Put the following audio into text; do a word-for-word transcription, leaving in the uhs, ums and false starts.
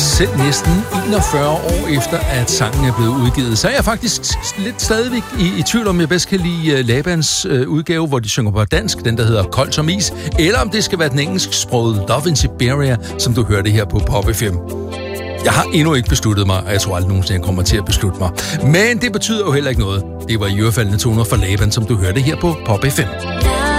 selv næsten enogfyrre år efter, at sangen er blevet udgivet, så er jeg faktisk lidt stadigvæk i, i tvivl om, jeg bedst kan lide uh, Labans uh, udgave, hvor de synger på dansk, den der hedder Kold som is, eller om det skal være den engelsksprogede Love in Siberia, som du hørte her på Pop F M. Jeg har endnu ikke besluttet mig, og jeg tror aldrig nogensinde, jeg kommer til at beslutte mig. Men det betyder jo heller ikke noget. Det var i ørefaldende toner fra Laban, som du hørte her på Pop F M.